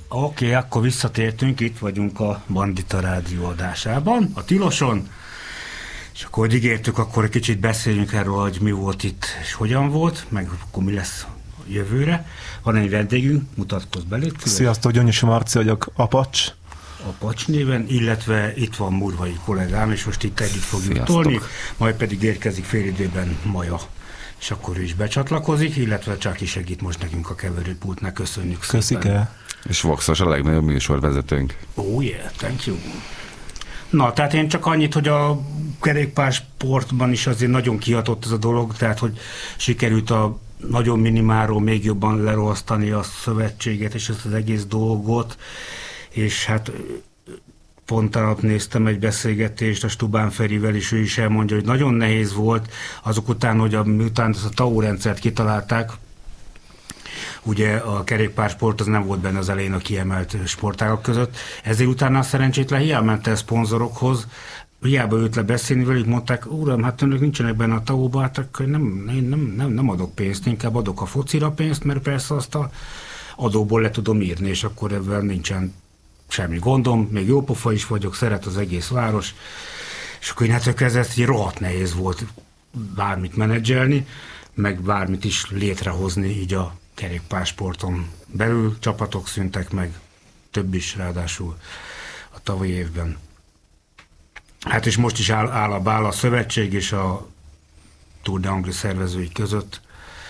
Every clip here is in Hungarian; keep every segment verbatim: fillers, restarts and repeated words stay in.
Oké, okay, akkor visszatértünk, itt vagyunk a Bandita Rádió adásában, a Tiloson, és akkor, hogy ígértük, akkor egy kicsit beszéljünk erről, hogy mi volt itt, és hogyan volt, meg akkor mi lesz jövőre. Van egy vendégünk, mutatkozz belé. Sziasztok, Gyöngyösi Marci vagyok, Apacs. Apacs néven, illetve itt van Murvai kollégám, és most itt együtt fogjuk tolni, majd pedig érkezik fél időben Maja, és akkor ő is becsatlakozik, illetve csak is segít most nekünk a keverőpultnál, köszönjük Köszik szépen. el. És Voxos a legnagyobb műsorvezetőnk. Oh yeah, thank you. Na, tehát én csak annyit, hogy a kerékpársportban is azért nagyon kihatott ez a dolog, tehát hogy sikerült a nagyon minimálról még jobban lerohasztani a szövetséget és ezt az egész dolgot, és hát pont nap néztem egy beszélgetést a Stubán Ferivel, és ő is elmondja, hogy nagyon nehéz volt azok után, hogy a, miután ezt a té á o rendszert kitalálták, ugye a kerékpársport az nem volt benne az elején a kiemelt sportágak között, ezért utána a szerencsétlen hiába ment el szponzorokhoz, hiába őt le beszélni velük, mondták, uram, hát önök nincsenek benne a té á o-ba, hát akkor nem, én nem, nem, nem adok pénzt, inkább adok a focira pénzt, mert persze azt a adóból le tudom írni, és akkor ebben nincsen semmi gondom, még jópofa is vagyok, szeret az egész város, és akkor innentől kezdve ezt így rohadt nehéz volt bármit menedzselni, meg bármit is létrehozni így a kerékpársporton belül, csapatok szüntek meg, több is ráadásul a tavalyi évben. Hát és most is áll, áll a bál a szövetség és a Tour de Anglia szervezői között.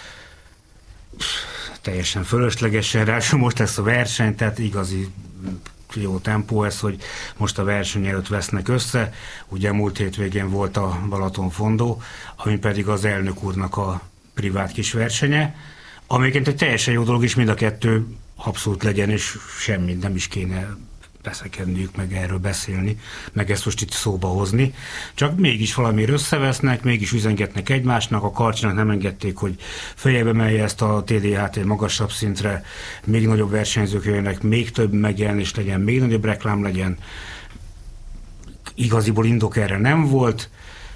Pff, teljesen fölöslegesen, ráadásul most lesz a verseny, tehát igazi jó tempó ez, hogy most a verseny előtt vesznek össze. Ugye múlt hétvégén volt a Balatonfondó, ami pedig az elnök úrnak a privát kis versenye, amelyiként egy teljesen jó dolog is, mind a kettő abszolút legyen, és semmi nem is kéne beszekedniük, meg erről beszélni, meg ezt most itt szóba hozni. Csak mégis valamiért összevesznek, mégis üzengetnek egymásnak, a Karcsinak nem engedték, hogy feljebb emelje ezt a té dé há-t egy magasabb szintre, még nagyobb versenyzők jönnek, még több megjelenés legyen, még nagyobb reklám legyen. Igaziból indok erre nem volt,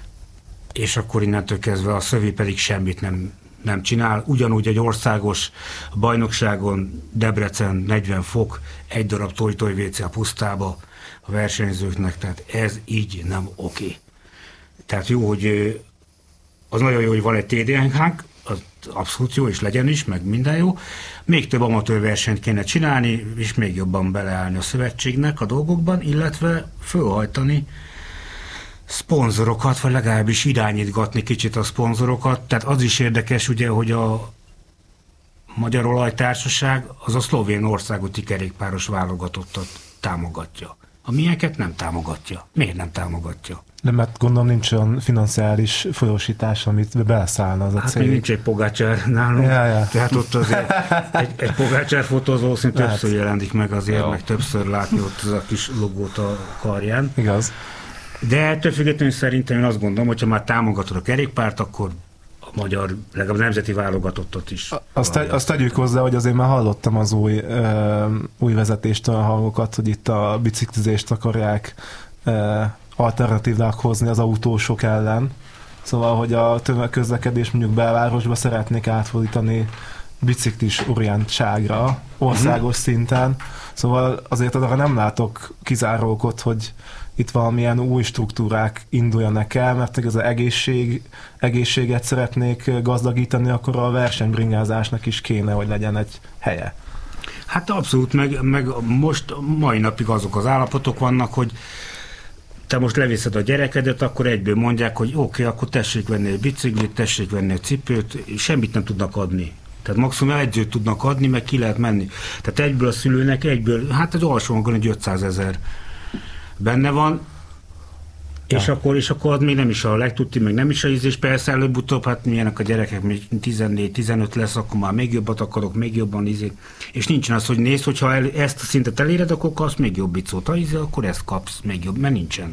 és akkor innentől kezdve a szövi pedig semmit nem nem csinál. Ugyanúgy egy országos bajnokságon Debrecen negyven fok, egy darab toj-toj vé cé a pusztába a versenyzőknek, tehát ez így nem oké. Tehát jó, hogy az nagyon jó, hogy van egy té dé há-nk, az abszolút jó, és legyen is, meg minden jó. Még több amatőr versenyt kéne csinálni, és még jobban beleállni a szövetségnek a dolgokban, illetve fölhajtani szponzorokat, vagy legalábbis irányítgatni kicsit a szponzorokat. Tehát az is érdekes, ugye, hogy a Magyar Olajtársaság az a szlovén országúti kerékpáros válogatottat támogatja. A miénket nem támogatja. Miért nem támogatja? De mert gondolom nincs olyan financiális folyósítás, amit beleszállna az a hát cég. még nincs egy Pogácsár nálunk. Ja, ja. Tehát ott azért egy, egy Pogácsár fotózó szinte többször jelenik meg azért, ja. meg többször látni ott az a kis logót a karján. Igaz. De ettől függetlenül szerintem én azt gondolom, hogyha már támogatod a kerékpárt, akkor a magyar, legalább a nemzeti válogatottat is. Azt, te, azt tegyük hozzá, hogy azért már hallottam az új, ö, új vezetéstől a hangokat, hogy itt a biciklizést akarják ö, alternatívák hozni az autósok ellen. Szóval, hogy a tömegközlekedés mondjuk belvárosba szeretnék átfordítani biciklis orientságra, országos szinten. Szóval azért arra nem látok kizáró okot, hogy itt valamilyen új struktúrák induljanak el, mert az egészség, egészséget szeretnék gazdagítani, akkor a versenybringázásnak is kéne, hogy legyen egy helye. Hát abszolút, meg, meg most mai napig azok az állapotok vannak, hogy te most leviszed a gyerekedet, akkor egyből mondják, hogy oké, okay, akkor tessék venni egy biciklit, tessék venni egy cipőt, semmit nem tudnak adni. Tehát maximum egyzőt tudnak adni, meg ki lehet menni. Tehát egyből a szülőnek, egyből, hát az alsóhangon egy ötszázezer benne van, ja. és, akkor, és akkor még nem is a legtudti, meg nem is a íz, és persze előbb-utóbb, hát milyenek a gyerekek, még tizennégy tizenöt lesz, akkor már még jobbat akarok, még jobban ízé. És nincsen az, hogy nézd, hogyha el, ezt a szintet eléred, akkor kapsz még jobb bicót, akkor ezt kapsz még jobb, mert nincsen.